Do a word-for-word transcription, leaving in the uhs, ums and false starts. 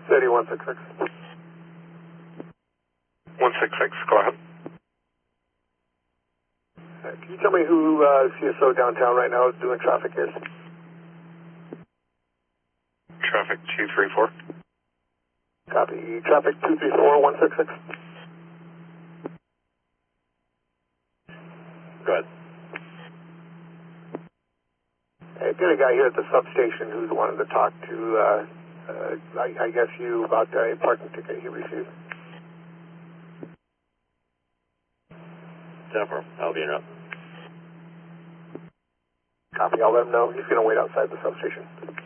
City one six six. one six six, go ahead. Uh, can you tell me who uh, C S O downtown right now is doing traffic is? Traffic two three four. Copy. Traffic two three four one six six. Go ahead. Hey, I've got a guy here at the substation who's wanted to talk to, uh, uh, I, I guess you, about a parking ticket he received. Jennifer, I'll be in up. Copy. I'll let him know. He's going to wait outside the substation.